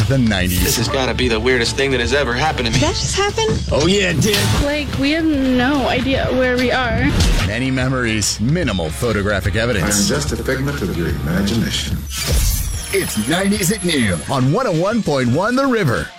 the 90s. This has got to be the weirdest thing that has ever happened to me. Did that just happen? Oh yeah, it did. Like, we have no idea where we are. Many memories, minimal photographic evidence. I'm just a figment of your imagination. It's 90s at Noon on 101.1 The River.